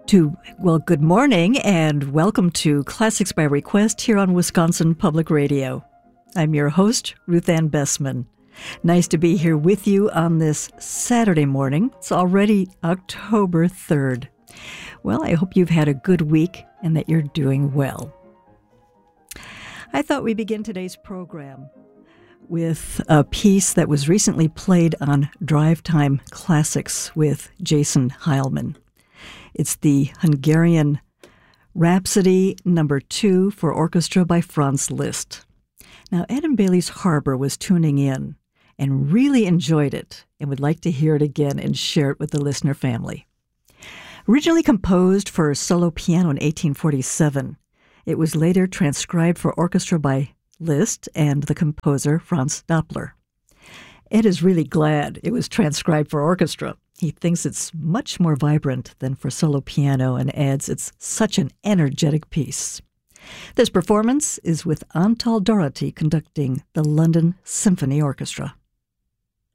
Good morning and welcome to Classics by Request here on Wisconsin Public Radio. I'm your host, Ruth Ann Bessman. Nice to be here with you on this Saturday morning. It's already October 3rd. Well, I hope you've had a good week and that you're doing well. I thought we'd begin today's program with a piece that was recently played on Drive Time Classics with Jason Heilman. It's the Hungarian Rhapsody No. 2 for orchestra by Franz Liszt. Now, Adam Bailey's Harbor was tuning in and really enjoyed it and would like to hear it again and share it with the listener family. Originally composed for solo piano in 1847, it was later transcribed for orchestra by Liszt and the composer Franz Doppler. Ed is really glad it was transcribed for orchestra. He thinks it's much more vibrant than for solo piano and adds it's such an energetic piece. This performance is with Antal Doherty conducting the London Symphony Orchestra.